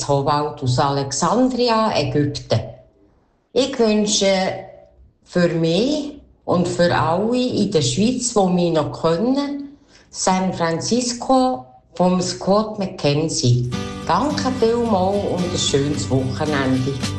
Ines Howald aus Alexandria, Ägypten. Ich wünsche für mich und für alle in der Schweiz, die mich noch kennen, San Francisco vom Scott McKenzie. Danke vielmals und ein schönes Wochenende.